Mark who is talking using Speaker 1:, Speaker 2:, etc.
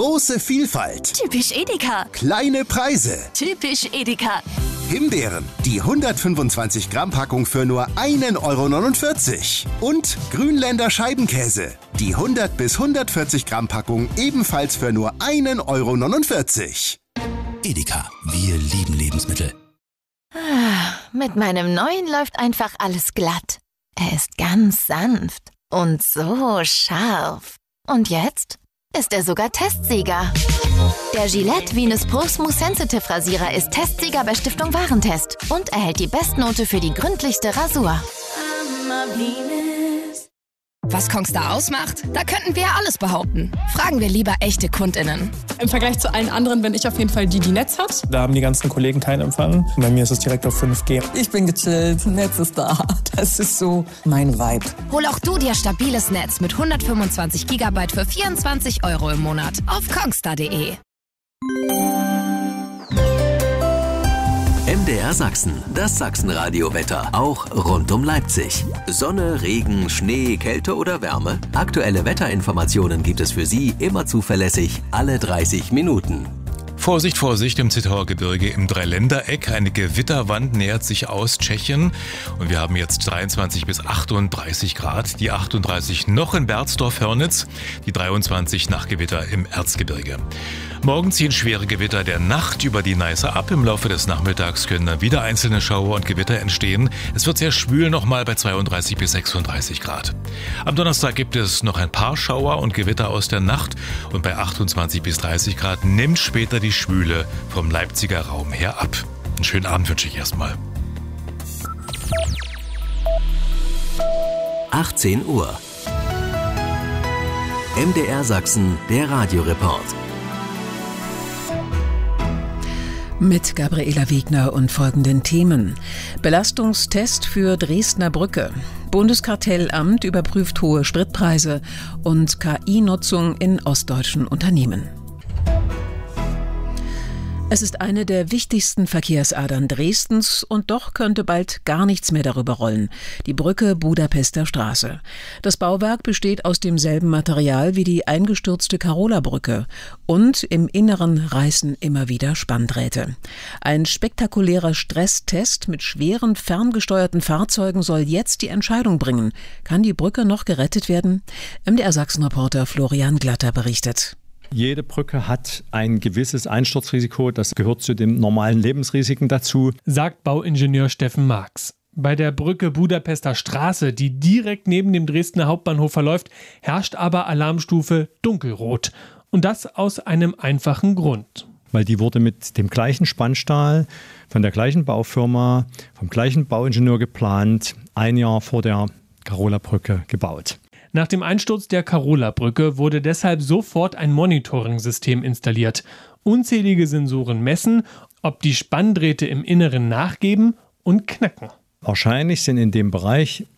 Speaker 1: Große Vielfalt.
Speaker 2: Typisch Edeka.
Speaker 1: Kleine Preise.
Speaker 2: Typisch Edeka.
Speaker 1: Himbeeren, die 125 Gramm Packung für nur 1,49 €. Und Grünländer Scheibenkäse, die 100 bis 140 Gramm Packung ebenfalls für nur 1,49 €.
Speaker 3: Edeka, wir lieben Lebensmittel.
Speaker 4: Mit meinem neuen läuft einfach alles glatt. Er ist ganz sanft und so scharf. Und jetzt ist er sogar Testsieger. Der Gillette Venus Pro Smooth Sensitive Rasierer ist Testsieger bei Stiftung Warentest und erhält die Bestnote für die gründlichste Rasur.
Speaker 5: Was Kongstar ausmacht? Da könnten wir ja alles behaupten. Fragen wir lieber echte KundInnen.
Speaker 6: Im Vergleich zu allen anderen bin ich auf jeden Fall die Netz hat.
Speaker 7: Da haben die ganzen Kollegen keinen Empfang. Bei mir ist es direkt auf 5G.
Speaker 8: Ich bin gechillt, Netz ist da. Das ist so mein Vibe.
Speaker 5: Hol auch du dir stabiles Netz mit 125 GB für 24 € im Monat auf kongstar.de.
Speaker 9: MDR Sachsen, das Sachsenradio-Wetter, auch rund um Leipzig. Sonne, Regen, Schnee, Kälte oder Wärme? Aktuelle Wetterinformationen gibt es für Sie immer zuverlässig, alle 30 Minuten.
Speaker 10: Vorsicht, Vorsicht im Zittauer Gebirge im Dreiländereck. Eine Gewitterwand nähert sich aus Tschechien und wir haben jetzt 23 bis 38 Grad. Die 38 noch in Berzdorf-Hörnitz, die 23 nach Gewitter im Erzgebirge. Morgen ziehen schwere Gewitter der Nacht über die Neiße ab. Im Laufe des Nachmittags können dann wieder einzelne Schauer und Gewitter entstehen. Es wird sehr schwül nochmal bei 32 bis 36 Grad. Am Donnerstag gibt es noch ein paar Schauer und Gewitter aus der Nacht und bei 28 bis 30 Grad nimmt später die Schwüle vom Leipziger Raum her ab. Einen schönen Abend wünsche ich erstmal.
Speaker 9: 18 Uhr. MDR Sachsen, der Radioreport.
Speaker 11: Mit Gabriela Wegner und folgenden Themen. Belastungstest für Dresdner Brücke. Bundeskartellamt überprüft hohe Spritpreise und KI-Nutzung in ostdeutschen Unternehmen. Es ist eine der wichtigsten Verkehrsadern Dresdens und doch könnte bald gar nichts mehr darüber rollen. Die Brücke Budapester Straße. Das Bauwerk besteht aus demselben Material wie die eingestürzte Karola-Brücke und im Inneren reißen immer wieder Spanndrähte. Ein spektakulärer Stresstest mit schweren ferngesteuerten Fahrzeugen soll jetzt die Entscheidung bringen. Kann die Brücke noch gerettet werden? MDR Sachsen-Reporter Florian Glatter berichtet.
Speaker 12: Jede Brücke hat ein gewisses Einsturzrisiko, das gehört zu den normalen Lebensrisiken dazu,
Speaker 13: sagt Bauingenieur Steffen Marx. Bei der Brücke Budapester Straße, die direkt neben dem Dresdner Hauptbahnhof verläuft, herrscht aber Alarmstufe dunkelrot. Und das aus einem einfachen Grund.
Speaker 12: Weil die wurde mit dem gleichen Spannstahl, von der gleichen Baufirma, vom gleichen Bauingenieur geplant, ein Jahr vor der Karola-Brücke gebaut.
Speaker 13: Nach dem Einsturz der Karola-Brücke wurde deshalb sofort ein Monitoring-System installiert. Unzählige Sensoren messen, ob die Spanndrähte im Inneren nachgeben und knacken.
Speaker 12: Wahrscheinlich sind in dem Bereich